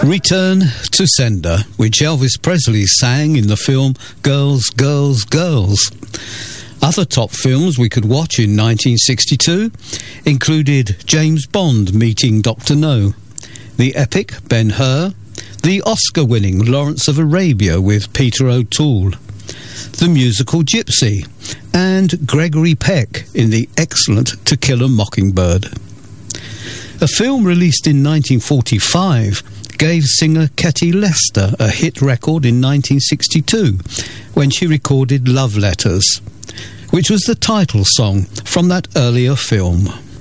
Return to Sender, which Elvis Presley sang in the film Girls, Girls, Girls. Other top films we could watch in 1962 included James Bond meeting Dr. No, the epic Ben-Hur, the Oscar-winning Lawrence of Arabia with Peter O'Toole, the musical Gypsy, and Gregory Peck in the excellent To Kill a Mockingbird. A film released in 1945 gave singer Ketty Lester a hit record in 1962 when she recorded Love Letters, which was the title song from that earlier film.